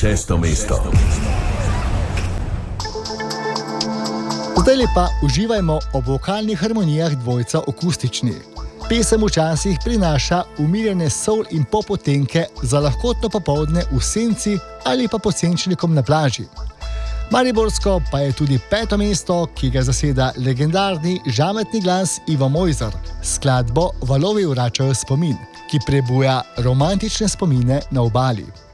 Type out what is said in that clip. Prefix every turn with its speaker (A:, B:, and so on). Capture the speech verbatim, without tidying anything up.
A: šesto mesto.
B: Zdaj pa uživajmo ob vokalnih harmonijah dvojca Akustični. Pesem včasih prinaša umirjene soul in pop odtenke za lahkotno popoldne v senci ali pa pod senčnikom na plaži. Mariborsko pa je tudi peto mesto, ki ga zaseda legendarni žametni glas Ivo Mojzer, skladbo Valovi vračajo spomin, ki prebuja romantične spomine na obali.